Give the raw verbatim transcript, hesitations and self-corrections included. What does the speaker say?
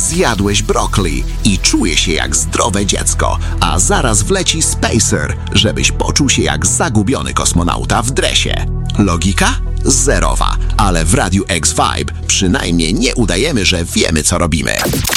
Zjadłeś brokoli i czuje się jak zdrowe dziecko, a zaraz wleci spacer, żebyś poczuł się jak zagubiony kosmonauta w dresie. Logika? Zerowa, ale w Radiu X Vibe przynajmniej nie udajemy, że wiemy, co robimy.